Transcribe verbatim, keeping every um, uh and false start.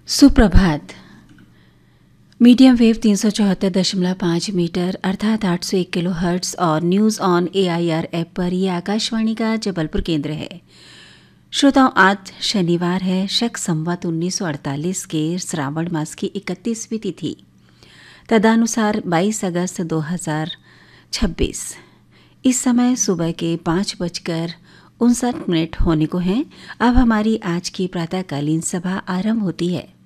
सुप्रभात। Medium wave तीन सौ चौहत्तर दशमलव पाँच मीटर अर्थात आठ सौ एक किलो हर्ट्स और news on A I R app पर यह आकाशवाणी का जबलपुर केंद्र है। श्रोताओं, आज शनिवार है, शक संवत उन्नीस सौ अड़तालीस के श्रावण मास की इकतीसवीं तिथि, तदनुसार बाईस अगस्त दो हज़ार छब्बीस। इस समय सुबह के पाँच बजकर उनसठ मिनट होने को हैं। अब हमारी आज की प्रातःकालीन सभा आरंभ होती है।